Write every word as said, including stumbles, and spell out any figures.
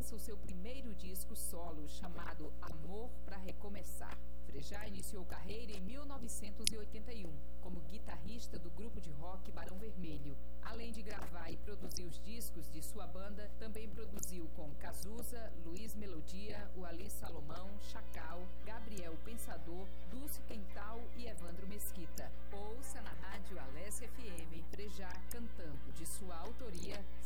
lança o seu primeiro disco solo, chamado Amor pra Recomeçar. Frejá iniciou carreira em mil novecentos e oitenta e um como guitarrista do grupo de rock Barão Vermelho. Além de gravar e produzir os discos de sua banda, também produziu com Cazuza, Luiz Melodia, Uali Salomão, Chacal, Gabriel Pensador, Dulce Quental e Evandro Mesquita. Ouça na rádio Alessia F M, Frejá cantando, de sua autoria,